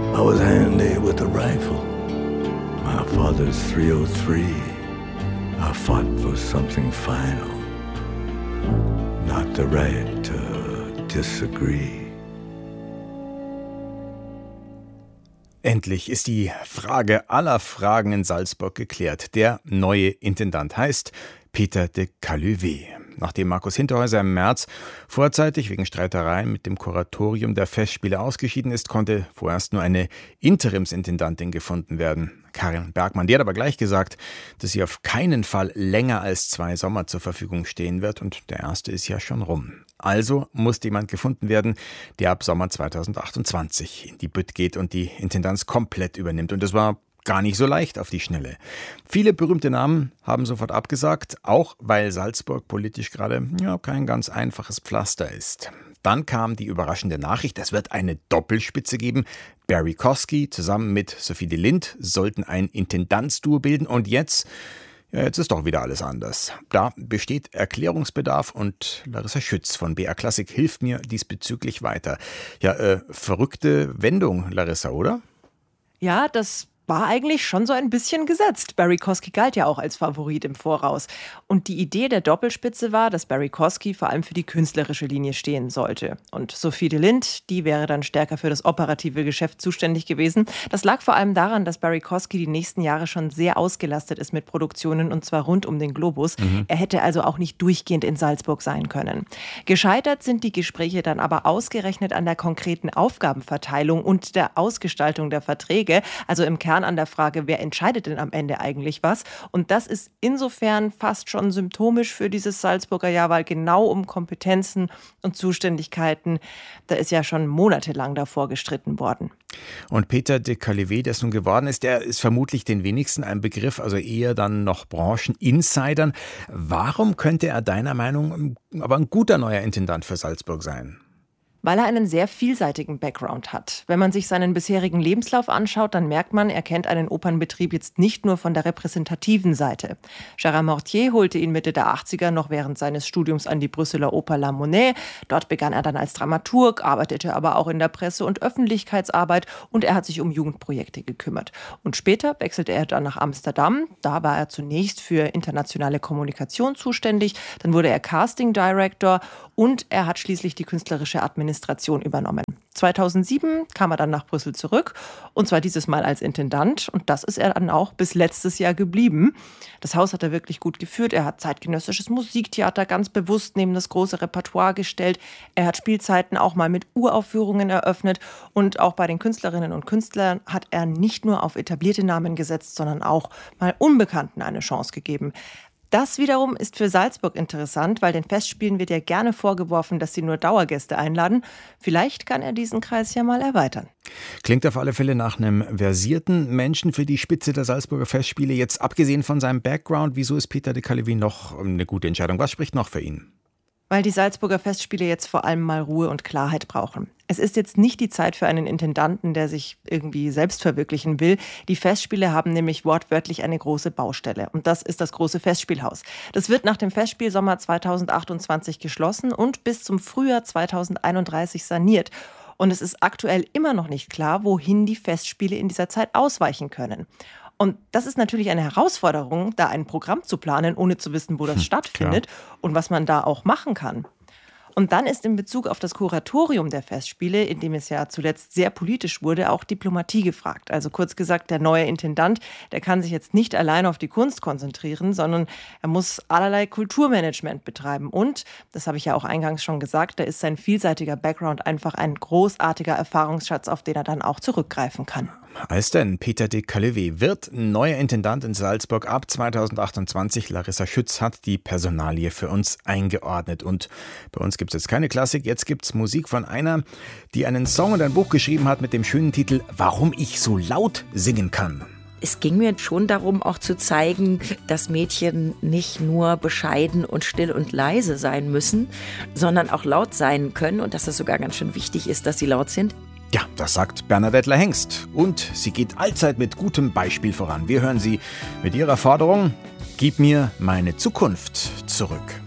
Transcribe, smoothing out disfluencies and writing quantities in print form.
I was handy with a rifle. My father's .303. I fought for something final, not the right to disagree. Endlich ist die Frage aller Fragen in Salzburg geklärt. Der neue Intendant heißt Peter de Caluvet. Nachdem Markus Hinterhäuser im März vorzeitig wegen Streitereien mit dem Kuratorium der Festspiele ausgeschieden ist, konnte vorerst nur eine Interimsintendantin gefunden werden. Karin Bergmann, die hat aber gleich gesagt, dass sie auf keinen Fall länger als 2 Sommer zur Verfügung stehen wird, und der erste ist ja schon rum. Also musste jemand gefunden werden, der ab Sommer 2028 in die Bütt geht und die Intendanz komplett übernimmt. Und das war gar nicht so leicht auf die Schnelle. Viele berühmte Namen haben sofort abgesagt, auch weil Salzburg politisch gerade kein ganz einfaches Pflaster ist. Dann kam die überraschende Nachricht, es wird eine Doppelspitze geben. Barry Kosky zusammen mit Sophie de Lindt sollten ein Intendanzduo bilden, und jetzt ist doch wieder alles anders. Da besteht Erklärungsbedarf, und Larissa Schütz von BR Klassik hilft mir diesbezüglich weiter. Ja, verrückte Wendung, Larissa, oder? Ja, das war eigentlich schon so ein bisschen gesetzt. Barry Kosky galt ja auch als Favorit im Voraus. Und die Idee der Doppelspitze war, dass Barry Kosky vor allem für die künstlerische Linie stehen sollte. Und Sophie de Lindt, die wäre dann stärker für das operative Geschäft zuständig gewesen. Das lag vor allem daran, dass Barry Kosky die nächsten Jahre schon sehr ausgelastet ist mit Produktionen, und zwar rund um den Globus. Er hätte also auch nicht durchgehend in Salzburg sein können. Gescheitert sind die Gespräche dann aber ausgerechnet an der konkreten Aufgabenverteilung und der Ausgestaltung der Verträge. Also im Kern an der Frage, wer entscheidet denn am Ende eigentlich was? Und das ist insofern fast schon symptomisch für dieses Salzburger Jahr, weil genau um Kompetenzen und Zuständigkeiten, da ist ja schon monatelang davor gestritten worden. Und Peter de Caluvet, der es nun geworden ist, der ist vermutlich den wenigsten ein Begriff, also eher dann noch Brancheninsidern. Warum könnte er deiner Meinung aber ein guter neuer Intendant für Salzburg sein? Weil er einen sehr vielseitigen Background hat. Wenn man sich seinen bisherigen Lebenslauf anschaut, dann merkt man, er kennt einen Opernbetrieb jetzt nicht nur von der repräsentativen Seite. Gérard Mortier holte ihn Mitte der 80er noch während seines Studiums an die Brüsseler Oper La Monnaie. Dort begann er dann als Dramaturg, arbeitete aber auch in der Presse- und Öffentlichkeitsarbeit, und er hat sich um Jugendprojekte gekümmert. Und später wechselte er dann nach Amsterdam. Da war er zunächst für internationale Kommunikation zuständig. Dann wurde er Casting Director, und er hat schließlich die künstlerische Administration übernommen. 2007 kam er dann nach Brüssel zurück, und zwar dieses Mal als Intendant, und das ist er dann auch bis letztes Jahr geblieben. Das Haus hat er wirklich gut geführt. Er hat zeitgenössisches Musiktheater ganz bewusst neben das große Repertoire gestellt. Er hat Spielzeiten auch mal mit Uraufführungen eröffnet, und auch bei den Künstlerinnen und Künstlern hat er nicht nur auf etablierte Namen gesetzt, sondern auch mal Unbekannten eine Chance gegeben. Das wiederum ist für Salzburg interessant, weil den Festspielen wird ja gerne vorgeworfen, dass sie nur Dauergäste einladen. Vielleicht kann er diesen Kreis ja mal erweitern. Klingt auf alle Fälle nach einem versierten Menschen für die Spitze der Salzburger Festspiele. Jetzt abgesehen von seinem Background, wieso ist Peter de Caluvet noch eine gute Entscheidung? Was spricht noch für ihn? Weil die Salzburger Festspiele jetzt vor allem mal Ruhe und Klarheit brauchen. Es ist jetzt nicht die Zeit für einen Intendanten, der sich irgendwie selbst verwirklichen will. Die Festspiele haben nämlich wortwörtlich eine große Baustelle. Und das ist das große Festspielhaus. Das wird nach dem Festspielsommer 2028 geschlossen und bis zum Frühjahr 2031 saniert. Und es ist aktuell immer noch nicht klar, wohin die Festspiele in dieser Zeit ausweichen können. Und das ist natürlich eine Herausforderung, da ein Programm zu planen, ohne zu wissen, wo das stattfindet und was man da auch machen kann. Und dann ist in Bezug auf das Kuratorium der Festspiele, in dem es ja zuletzt sehr politisch wurde, auch Diplomatie gefragt. Also kurz gesagt, der neue Intendant, der kann sich jetzt nicht allein auf die Kunst konzentrieren, sondern er muss allerlei Kulturmanagement betreiben. Und, das habe ich ja auch eingangs schon gesagt, da ist sein vielseitiger Background einfach ein großartiger Erfahrungsschatz, auf den er dann auch zurückgreifen kann. Heißt denn, Peter de Caluvet wird neuer Intendant in Salzburg ab 2028. Larissa Schütz hat die Personalie für uns eingeordnet. Und bei uns gibt es jetzt keine Klassik, jetzt gibt es Musik von einer, die einen Song und ein Buch geschrieben hat mit dem schönen Titel »Warum ich so laut singen kann«. Es ging mir schon darum, auch zu zeigen, dass Mädchen nicht nur bescheiden und still und leise sein müssen, sondern auch laut sein können und dass es sogar ganz schön wichtig ist, dass sie laut sind. Ja, das sagt Bernadette Hengst. Und sie geht allzeit mit gutem Beispiel voran. Wir hören sie mit ihrer Forderung: Gib mir meine Zukunft zurück.